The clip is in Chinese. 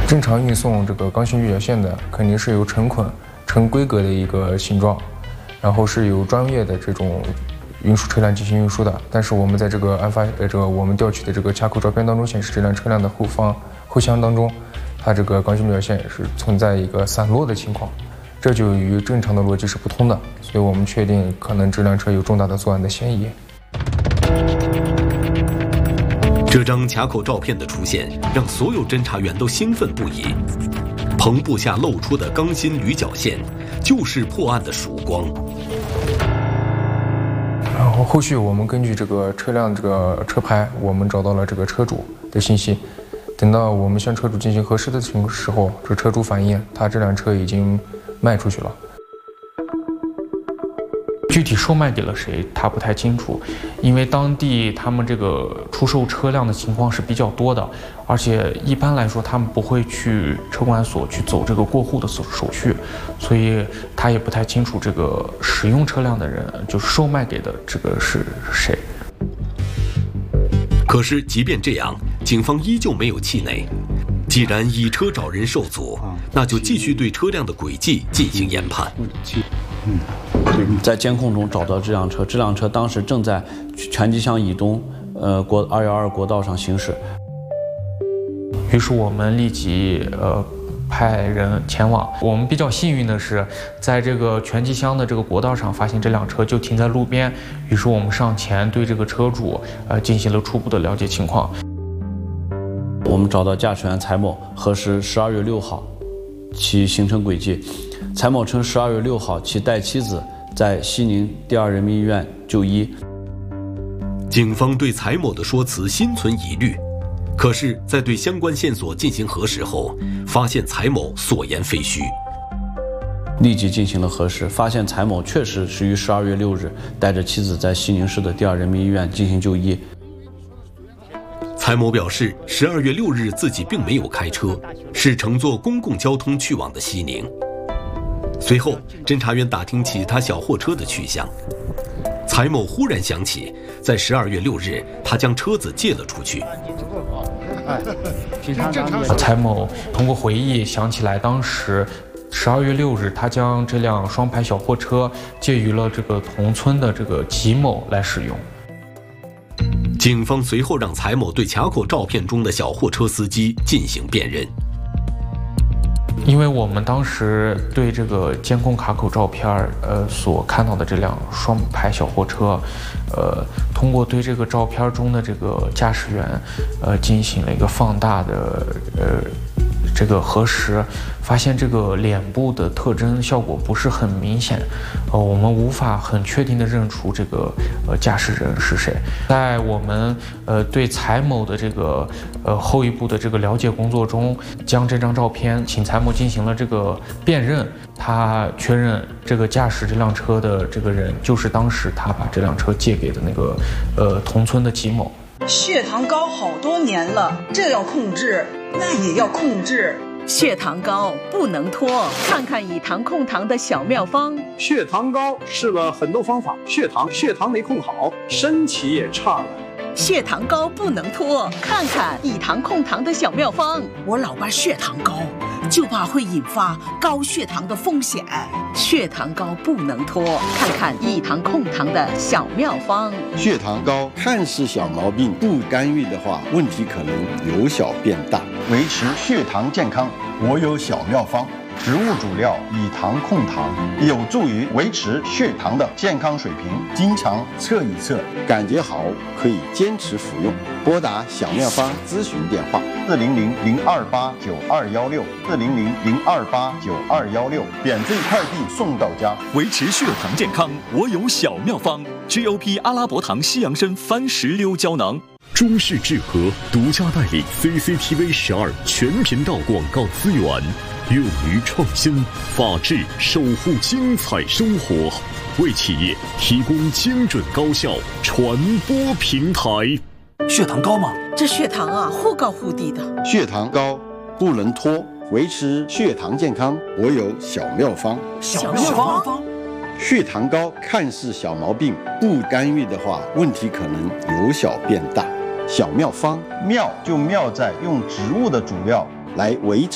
正常运送这个刚性预缴线的，肯定是由成捆、成规格的一个形状，然后是由专业的这种运输车辆进行运输的。但是我们在这个我们调取的这个卡口照片当中显示，这辆车辆的后箱当中，它这个刚性预缴线是存在一个散落的情况，这就与正常的逻辑是不通的，所以我们确定可能这辆车有重大的作案的嫌疑。 这张卡口照片的出现，让所有侦查员都兴奋不已。篷布下露出的钢芯铝角线，就是破案的曙光。 然后后续我们根据这个车辆这个车牌，我们找到了这个车主的信息。等到我们向车主进行核实的时候，这车主反映他这辆车已经卖出去了。 具体售卖给了谁，他不太清楚，因为当地他们这个出售车辆的情况是比较多的，而且一般来说他们不会去车管所去走这个过户的手续，所以他也不太清楚这个使用车辆的人，就是售卖给的这个是谁。 可是即便这样，警方依旧没有气馁。既然以车找人受阻，那就继续对车辆的轨迹进行研判。 在监控中找到这辆车，这辆车当时正在拳击乡以东212国道上行驶。 于是我们立即派人前往。我们比较幸运的是，在这个拳击乡的这个国道上发现这辆车就停在路边，于是我们上前对这个车主进行了初步的了解情况。 我们找到驾驶员蔡某，核实12月6号其行程轨迹。蔡某称12月6号其带妻子在西宁第二人民医院就医。 警方对蔡某的说辞心存疑虑，可是，在对相关线索进行核实后，发现蔡某所言非虚。 立即进行了核实，发现蔡某确实是于12月6日带着妻子在西宁市的第二人民医院进行就医。 蔡某表示，12月6日自己并没有开车，是乘坐公共交通去往的西宁。随后，侦查员打听起他小货车的去向，蔡某忽然想起，在12月6日，他将车子借了出去。 蔡某通过回忆想起来，当时12月6日，他将这辆双排小货车借予了这个同村的这个吉某来使用。 警方随后让蔡某对卡口照片中的小货车司机进行辨认。 因为我们当时对这个监控卡口照片所看到的这辆双排小货车，通过对这个照片中的这个驾驶员进行了一个放大的这个核实，发现这个脸部的特征效果不是很明显，我们无法很确定的认出这个驾驶人是谁。在我们对蔡某的这个后一步的这个了解工作中，将这张照片请蔡某进行了这个辨认，他确认这个驾驶这辆车的这个人就是当时他把这辆车借给的那个同村的吉某。 血糖高好多年了，这要控制，那也要控制。 血糖高不能拖，看看以糖控糖的小妙方。 血糖高试了很多方法，血糖没控好，身体也差了。 血糖高不能拖，看看以糖控糖的小妙方。 我老伴血糖高，就怕会引发高血糖的风险。 血糖高不能拖，看看以糖控糖的小妙方。 血糖高看似小毛病，不干预的话，问题可能由小变大。维持血糖健康，我有小妙方。植物主料以糖控糖，有助于维持血糖的健康水平。经常测一测，感觉好可以坚持服用。拨打小妙方咨询电话400-028-9216，400-028-9216，免费快递送到家。 维持血糖健康，我有小妙方。GOP 阿拉伯糖西洋参番石榴胶囊。 中视智和独家代理 CCTV12全频道广告资源，勇于创新，法治守护精彩生活，为企业提供精准高效传播平台。 血糖高吗？ 这血糖啊，忽高忽低的。 血糖高不能拖，维持血糖健康，我有小妙方。 小妙方。 血糖高看似小毛病，不干预的话，问题可能由小变大。小妙方，妙就妙在用植物的主料来维持